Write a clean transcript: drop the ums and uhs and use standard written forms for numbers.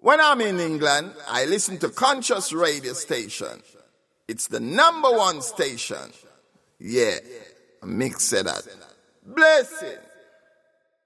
When I'm in England, I listen to Conscious Radio Station. It's the #1 station. Yeah, Mick said that. Blessing.